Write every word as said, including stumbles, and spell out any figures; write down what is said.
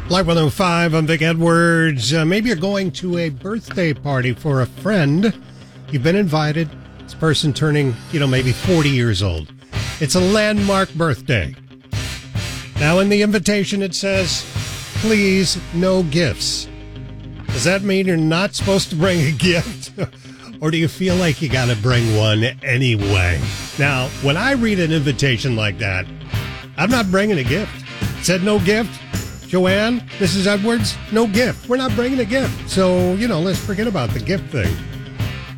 Live one oh five, I'm Vic Edwards. Uh, maybe you're going to a birthday party for a friend. You've been invited. This person turning, you know, maybe forty years old. It's a landmark birthday. Now in the invitation it says, please, no gifts. Does that mean you're not supposed to bring a gift? Or do you feel like you got to bring one anyway? Now, when I read an invitation like that, I'm not bringing a gift. It said no gift. Joanne, Missus Edwards, no gift. We're not bringing a gift. So, you know, let's forget about the gift thing.